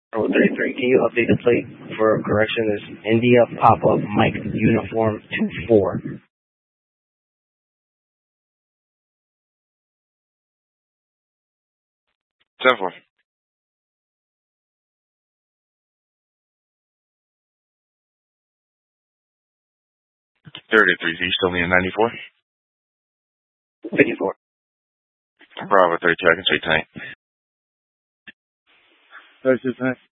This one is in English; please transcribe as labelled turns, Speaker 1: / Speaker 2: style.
Speaker 1: Oh, 33. Can you update the plate for correction? Is India Papa Mike Uniform 24.
Speaker 2: 10-4. 33. So you still need a 94?
Speaker 1: 54.
Speaker 2: Bravo 32. I can say tank.
Speaker 3: 32 tank.